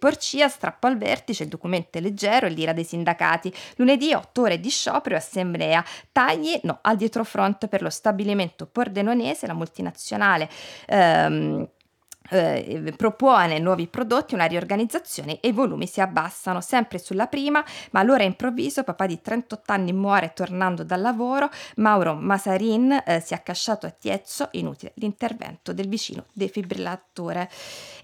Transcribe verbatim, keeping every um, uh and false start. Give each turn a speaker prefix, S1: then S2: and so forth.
S1: Porcia, strappo al vertice, il documento è leggero e l'ira dei sindacati. Lunedì otto ore di sciopero e assemblea. Tagli no al dietrofront per lo stabilimento pordenonese, la multinazionale ehm, eh, propone nuovi prodotti, una riorganizzazione e i volumi si abbassano. Sempre sulla prima, ma allora improvviso, papà di trentotto anni muore tornando dal lavoro, Mauro Masarin eh, si è accasciato a Tiezzo, inutile l'intervento del vicino defibrillatore.